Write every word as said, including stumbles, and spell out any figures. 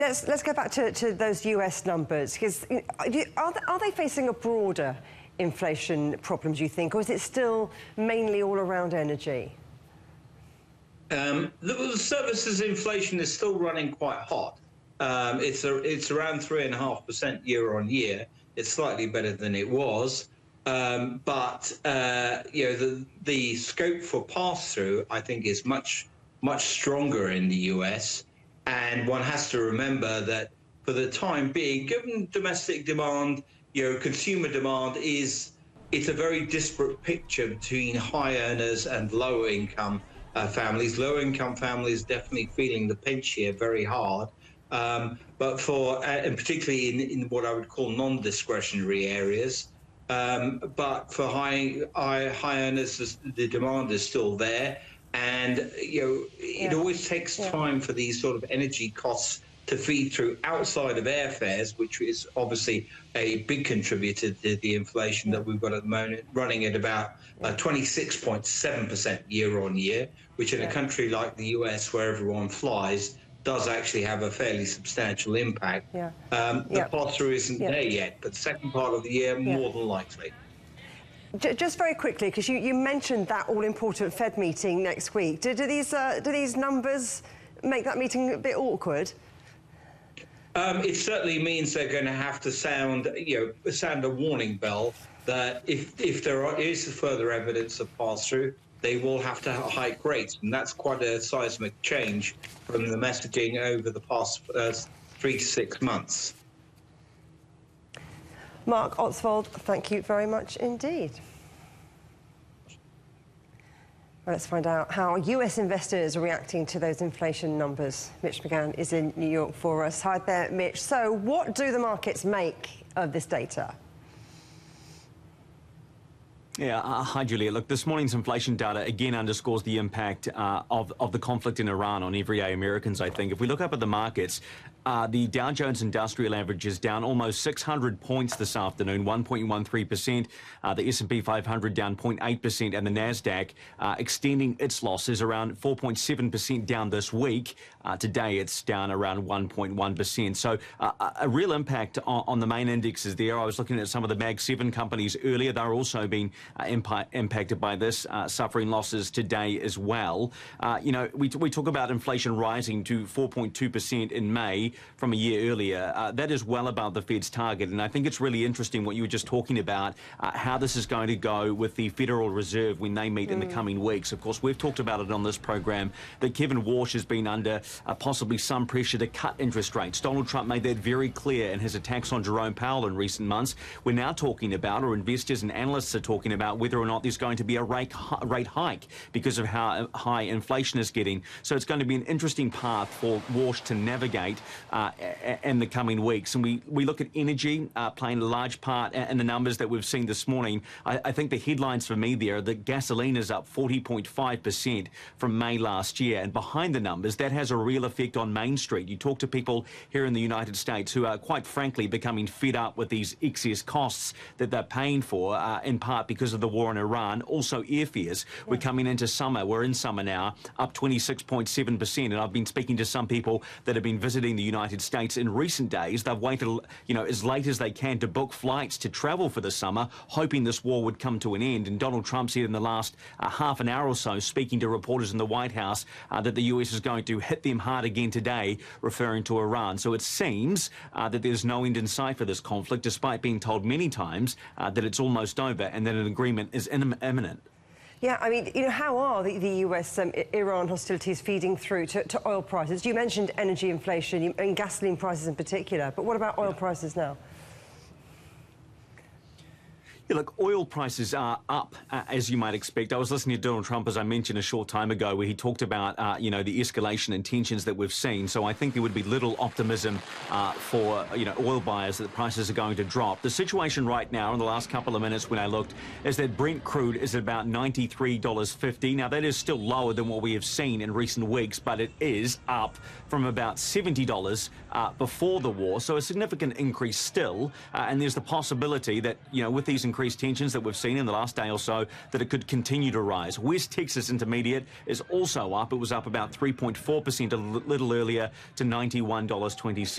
Let's, let's go back to, to those U S numbers, because are, they, are they facing a broader inflation problem, do you think, or is it still mainly all around energy? Um, the, the services inflation is still running quite hot. Um, it's, a, it's around three point five percent year on year. It's slightly better than it was. Um, but, uh, you know, the, the scope for pass-through, I think, is much, much stronger in the U S. And one has to remember that for the time being, given domestic demand, you know, consumer demand is, it's a very disparate picture between high earners and low income uh, families. Low income families definitely feeling the pinch here very hard. Um, but for, uh, and particularly in, in what I would call non-discretionary areas, um, but for high, high, high earners, the demand is still there. And, you know, it yeah. always takes yeah. time for these sort of energy costs to feed through outside of airfares, which is obviously a big contributor to the inflation yeah. that we've got at the moment, running at about twenty-six point seven percent year on year, which in yeah. a country like the U S where everyone flies does actually have a fairly substantial impact. Yeah. Um, the yeah. pass-through isn't yeah. there yet, but the second part of the year, yeah. more than likely. Just very quickly, because you, you mentioned that all-important Fed meeting next week. Do, do, these, uh, do these numbers make that meeting a bit awkward? Um, it certainly means they're going to have to sound, you know, sound a warning bell that if, if there are, is further evidence of pass-through, they will have to hike rates. And that's quite a seismic change from the messaging over the past uh, three to six months. Mark Ostwald, thank you very much indeed. Well, let's find out how U S investors are reacting to those inflation numbers. Mitch McGann is in New York for us. Hi there, Mitch. So what do the markets make of this data? Yeah, uh, hi, Julia. Look, this morning's inflation data again underscores the impact uh, of, of the conflict in Iran on everyday Americans, I think. If we look up at the markets, uh, the Dow Jones Industrial Average is down almost six hundred points this afternoon, one point one three percent. Uh, the S and P five hundred down zero point eight percent, and the NASDAQ uh, extending its losses around four point seven percent down this week. Uh, today, it's down around one point one percent. So uh, a real impact on, on the main indexes there. I was looking at some of the Mag seven companies earlier. They're also being uh, impa impacted by this, uh, suffering losses today as well. Uh, you know, we, we talk about inflation rising to four point two percent in May from a year earlier. Uh, that is well above the Fed's target. And I think it's really interesting what you were just talking about, uh, how this is going to go with the Federal Reserve when they meet mm. in the coming weeks. Of course, we've talked about it on this program, that Kevin Warsh has been under uh, possibly some pressure to cut interest rates. Donald Trump made that very clear in his attacks on Jerome Powell in recent months. We're now talking about, or investors and analysts are talking about, whether or not there's going to be a rate, rate hike because of how high inflation is getting. So it's going to be an interesting path for Warsh to navigate uh, in the coming weeks. And we, we look at energy uh, playing a large part in the numbers that we've seen this morning. I, I think the headlines for me there are that gasoline is up forty point five percent from May last year. And behind the numbers, that has a real effect on Main Street. You talk to people here in the United States who are quite frankly becoming fed up with these excess costs that they're paying for, uh, in part because of the war in Iran. Also airfares. Yeah. We're coming into summer. We're in summer now, up twenty-six point seven percent. And I've been speaking to some people that have been visiting the United States in recent days. They've waited, you know, as late as they can to book flights to travel for the summer, hoping this war would come to an end. And Donald Trump said in the last uh, half an hour or so, speaking to reporters in the White House, uh, that the U S is going to hit them hard again today, referring to Iran. So it seems uh, that there's no end in sight for this conflict, despite being told many times uh, that it's almost over and that an agreement is imminent. Yeah, I mean, you know, how are the, the U S um, Iran hostilities feeding through to, to oil prices? You mentioned energy inflation and gasoline prices in particular, but what about oil yeah. prices now? Yeah, look, oil prices are up, uh, as you might expect. I was listening to Donald Trump, as I mentioned a short time ago, where he talked about, uh, you know, the escalation and tensions that we've seen. So I think there would be little optimism uh, for, you know, oil buyers that the prices are going to drop. The situation right now, in the last couple of minutes when I looked, is that Brent crude is at about ninety-three dollars fifty. Now, that is still lower than what we have seen in recent weeks, but it is up from about seventy dollars uh, before the war. So a significant increase still. Uh, and there's the possibility that, you know, with these increased tensions that we've seen in the last day or so, that it could continue to rise. West Texas Intermediate is also up. It was up about three point four percent a little earlier to ninety-one dollars twenty.